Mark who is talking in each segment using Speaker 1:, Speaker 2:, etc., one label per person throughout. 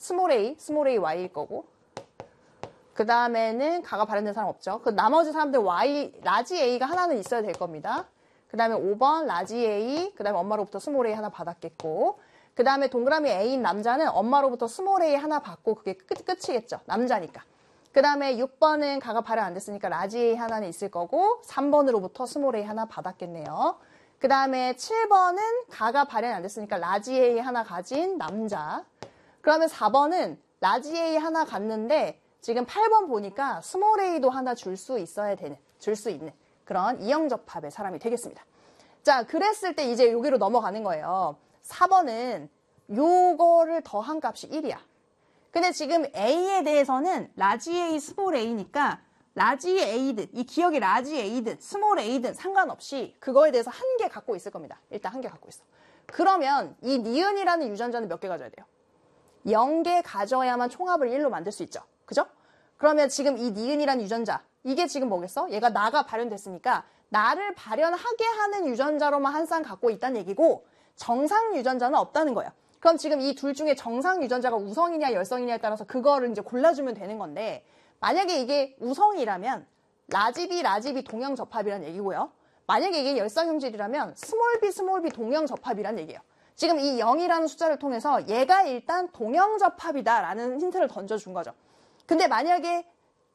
Speaker 1: 스몰 a y일 거고, 그 다음에는 가가 발현된 사람 없죠. 그 나머지 사람들 y, 라지 a가 하나는 있어야 될 겁니다. 그 다음에 5번 라지 a, 그 다음에 엄마로부터 스몰 a 하나 받았겠고, 그 다음에 동그라미 a인 남자는 엄마로부터 스몰 a 하나 받고 그게 끝이겠죠. 남자니까. 그 다음에 6번은 가가 발현 안 됐으니까 라지 a 하나는 있을 거고 3번으로부터 스몰 a 하나 받았겠네요. 그 다음에 7번은 가가 발현 안 됐으니까 라지 a 하나 가진 남자. 그러면 4번은 라지 a 하나 갔는데 지금 8번 보니까 스몰 a도 하나 줄 수 있는 그런 이형접합의 사람이 되겠습니다. 자, 그랬을 때 이제 여기로 넘어가는 거예요. 4번은 요거를 더한 값이 1이야. 근데 지금 A에 대해서는 라지 A, 스몰 A니까 라지 A든, 이 기억이 라지 A든, 스몰 A든 상관없이 그거에 대해서 한 개 갖고 있을 겁니다. 일단 한 개 갖고 있어. 그러면 이 니은이라는 유전자는 몇 개 가져야 돼요? 0개 가져야만 총합을 1로 만들 수 있죠. 그죠? 그러면 지금 이 니은이라는 유전자, 이게 지금 뭐겠어? 얘가 나가 발현됐으니까 나를 발현하게 하는 유전자로만 한 쌍 갖고 있다는 얘기고 정상 유전자는 없다는 거예요. 그럼 지금 이 둘 중에 정상 유전자가 우성이냐 열성이냐에 따라서 그거를 이제 골라주면 되는 건데 만약에 이게 우성이라면 라지비 동형접합이라는 얘기고요. 만약에 이게 열성형질이라면 스몰 b 동형접합이라는 얘기예요. 지금 이 0이라는 숫자를 통해서 얘가 일단 동형접합이다라는 힌트를 던져준 거죠. 근데 만약에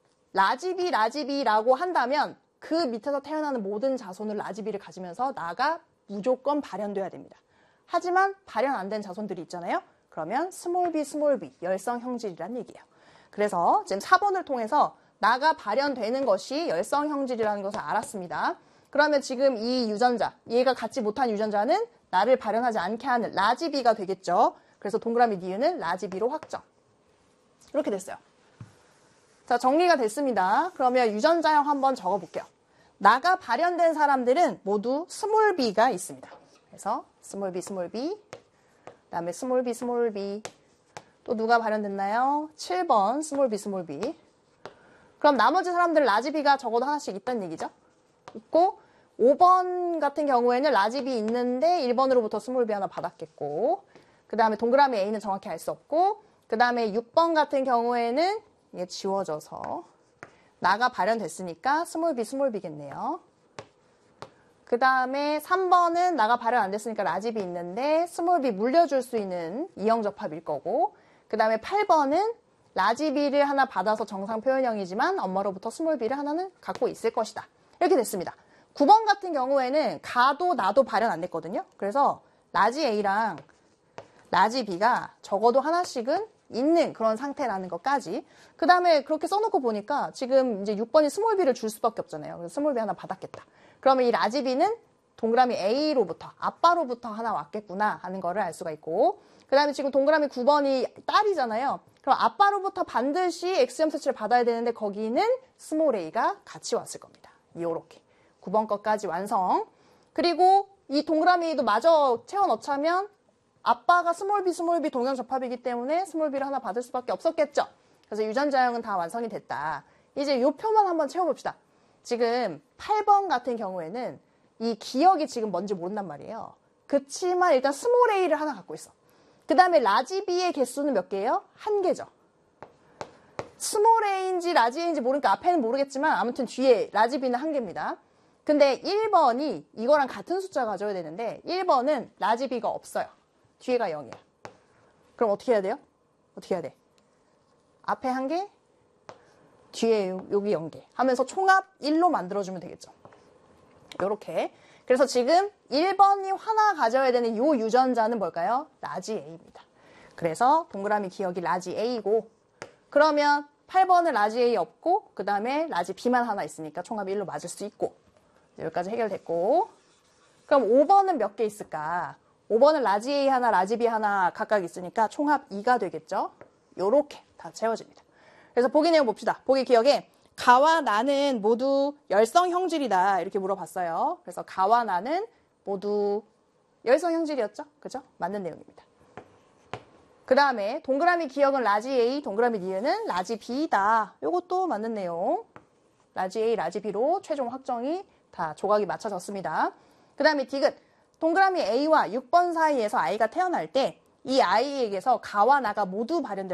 Speaker 1: 라지비라고 한다면 그 밑에서 태어나는 모든 자손을 라지비를 가지면서 나가 무조건 발현돼야 됩니다. 하지만 발현 안 된 자손들이 있잖아요. 그러면 스몰 b 열성 형질이라는 얘기예요. 그래서 지금 4번을 통해서 나가 발현되는 것이 열성 형질이라는 것을 알았습니다. 그러면 지금 이 유전자, 얘가 갖지 못한 유전자는 나를 발현하지 않게 하는 라지비가 되겠죠. 그래서 동그라미 니은은 라지비로 확정. 이렇게 됐어요. 자, 정리가 됐습니다. 그러면 유전자형 한번 적어볼게요. 나가 발현된 사람들은 모두 스몰 b가 있습니다. 그래서 스몰 b, 그다음에 스몰 b. 또 누가 발현됐나요? 7번 스몰 b. 그럼 나머지 사람들 라지 b가 적어도 하나씩 있다는 얘기죠. 있고 5번 같은 경우에는 라지 b 있는데 1번으로부터 스몰 b 하나 받았겠고 그 다음에 동그라미 a는 정확히 알 수 없고 그 다음에 6번 같은 경우에는 이게 지워져서 나가 발현됐으니까 스몰 b겠네요. 그 다음에 3번은 나가 발현 안 됐으니까 라지비 있는데 스몰 b 물려줄 수 있는 이형접합일 거고 그 다음에 8번은 라지비를 하나 받아서 정상 표현형이지만 엄마로부터 스몰 b를 하나는 갖고 있을 것이다. 이렇게 됐습니다. 9번 같은 경우에는 가도 나도 발현 안 됐거든요. 그래서 라지 a랑 라지 b가 적어도 하나씩은 있는 그런 상태라는 것까지. 그 다음에 그렇게 써놓고 보니까 지금 이제 6번이 스몰 b를 줄 수밖에 없잖아요. 그래서 스몰 b 하나 받았겠다. 그러면 이 라지 b는 동그라미 a로부터, 아빠로부터 하나 왔겠구나 하는 거를 알 수가 있고 그 다음에 지금 동그라미 9번이 딸이잖아요. 그럼 아빠로부터 반드시 X염세치를 받아야 되는데 거기는 스몰 a가 같이 왔을 겁니다. 요렇게. 9번 것까지 완성. 그리고 이 동그라미도 마저 채워 넣자면 아빠가 스몰 b 동형접합이기 때문에 스몰 b를 하나 받을 수밖에 없었겠죠. 그래서 유전자형은 다 완성이 됐다. 이제 요 표만 한번 채워봅시다. 지금 8번 같은 경우에는 이 기억이 지금 뭔지 모른단 말이에요. 그치만 일단 스몰 a를 하나 갖고 있어. 그 다음에 라지 b의 개수는 몇 개예요? 1개죠. 스몰 a인지 라지 a인지 모르니까 앞에는 모르겠지만 아무튼 뒤에 라지 b는 1개입니다. 근데 1번이 이거랑 같은 숫자 가져야 되는데 1번은 라지 b가 없어요. 뒤에가 0이야. 그럼 어떻게 해야 돼요? 어떻게 해야 돼? 앞에 1개, 뒤에 여기 0개 하면서 총합 1로 만들어주면 되겠죠. 요렇게. 그래서 지금 1번이 하나 가져야 되는 요 유전자는 뭘까요? 라지 A입니다. 그래서 동그라미 기억이 라지 A고 그러면 8번은 라지 A 없고 그 다음에 라지 B만 하나 있으니까 총합 1로 맞을 수 있고 여기까지 해결됐고 그럼 5번은 몇 개 있을까? 5번은 라지 A 하나, 라지 B 하나 각각 있으니까 총합 2가 되겠죠? 요렇게 다 채워집니다. 그래서 보기 내용 봅시다. 보기 기억에 가와 나는 모두 열성 형질이다 이렇게 물어봤어요. 그래서 가와 나는 모두 열성 형질이었죠? 그죠? 맞는 내용입니다. 그 다음에 동그라미 기억은 라지 A, 동그라미 니은은 라지 B다. 요것도 맞는 내용. 라지 A, 라지 B로 최종 확정이 다 조각이 맞춰졌습니다. 그 다음에 디귿. 동그라미 A와 6번 사이에서 아이가 태어날 때 이 아이에게서 가와 나가 모두 발현될